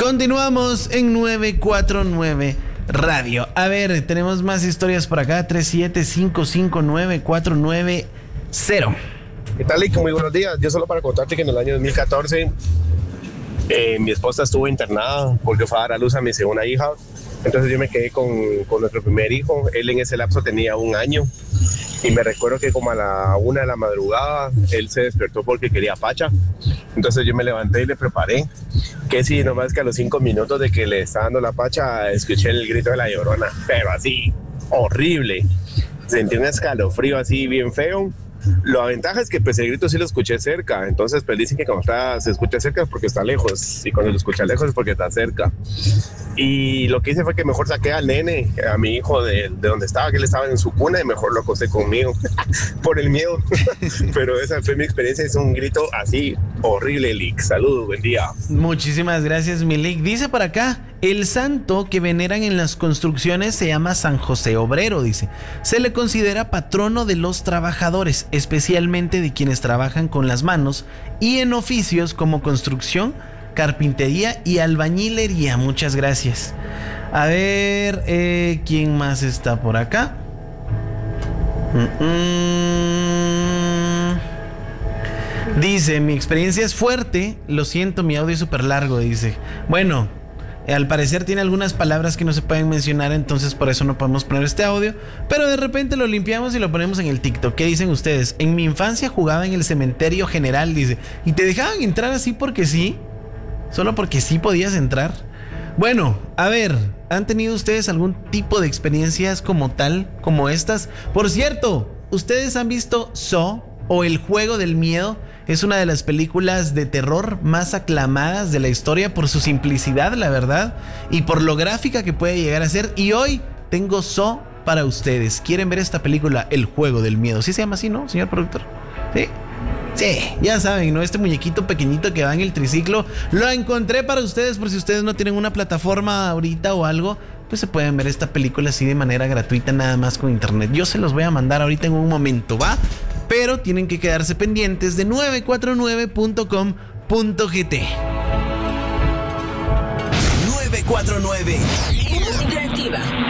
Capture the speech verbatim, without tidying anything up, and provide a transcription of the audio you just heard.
Continuamos en nueve cuatro nueve Radio. A ver, tenemos más historias por acá. tres siete cinco cinco nueve cuatro nueve cero. ¿Qué tal, Lick? Muy buenos días. Yo solo para contarte que en el año dos mil catorce eh, mi esposa estuvo internada porque fue a dar a luz a mi segunda hija. Entonces yo me quedé con, con nuestro primer hijo. Él en ese lapso tenía un año. Y me recuerdo que como a la una de la madrugada, él se despertó porque quería pacha. Entonces yo me levanté y le preparé. Que sí, nomás que a los cinco minutos de que le estaba dando la pacha, escuché el grito de la Llorona. Pero así, horrible. Sentí un escalofrío así bien feo. La ventaja es que pues el grito sí lo escuché cerca. Entonces pues dicen que cuando está, se escucha cerca es porque está lejos. Y cuando lo escucha lejos es porque está cerca. Y lo que hice fue que mejor saqué al nene, a mi hijo de, de donde estaba, que él estaba en su cuna, y mejor lo acosté conmigo por el miedo. Pero esa fue mi experiencia. Es un grito así horrible, Lick. Saludos, buen día. Muchísimas gracias, mi Lick. Dice por acá, el santo que veneran en las construcciones se llama San José Obrero, dice. Se le considera patrono de los trabajadores, especialmente de quienes trabajan con las manos y en oficios como construcción, carpintería y albañilería. Muchas gracias. A ver, eh, ¿quién más está por acá? Mm-mm. Dice, mi experiencia es fuerte. Lo siento, mi audio es súper largo, dice. Bueno, al parecer tiene algunas palabras que no se pueden mencionar, entonces por eso no podemos poner este audio. Pero de repente lo limpiamos y lo ponemos en el TikTok. ¿Qué dicen ustedes? En mi infancia jugaba en el cementerio general, dice. ¿Y te dejaban entrar así porque sí? ¿Solo porque sí podías entrar? Bueno, a ver, ¿han tenido ustedes algún tipo de experiencias como tal, como estas? Por cierto, ¿ustedes han visto Saw o El Juego del Miedo? Es una de las películas de terror más aclamadas de la historia por su simplicidad, la verdad, y por lo gráfica que puede llegar a ser. Y hoy tengo Saw para ustedes. ¿Quieren ver esta película, El Juego del Miedo? ¿Sí se llama así, no, señor productor? ¿Sí? Sí, ya saben, ¿no? Este muñequito pequeñito que va en el triciclo, lo encontré para ustedes por si ustedes no tienen una plataforma ahorita o algo, pues se pueden ver esta película así de manera gratuita nada más con internet. Yo se los voy a mandar ahorita en un momento, ¿va? Pero tienen que quedarse pendientes de nueve cuatro nueve punto com punto g t. nueve cuatro nueve Interactiva.